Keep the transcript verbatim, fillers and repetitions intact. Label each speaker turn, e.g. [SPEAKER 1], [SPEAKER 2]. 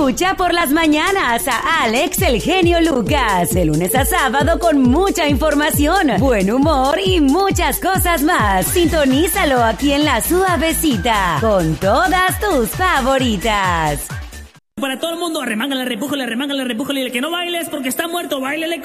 [SPEAKER 1] Escucha por las mañanas a Alex el genio Lucas, de lunes a sábado con mucha información, buen humor y muchas cosas más. Sintonízalo aquí en La Suavecita, con todas tus favoritas.
[SPEAKER 2] Para todo el mundo, arremángale, repújale, arremángale, repújale, y el que no bailes porque está muerto, báilele.